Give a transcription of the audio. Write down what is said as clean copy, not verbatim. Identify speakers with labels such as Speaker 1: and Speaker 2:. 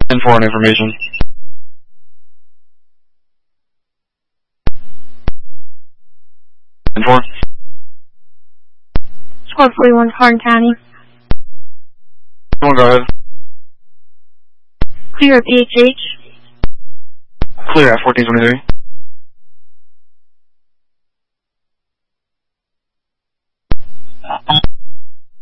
Speaker 1: 10-4 on information. And 4.
Speaker 2: Squad 41, Hardin County.
Speaker 1: 1, go ahead.
Speaker 2: Clear at PHH.
Speaker 1: Clear at 1423.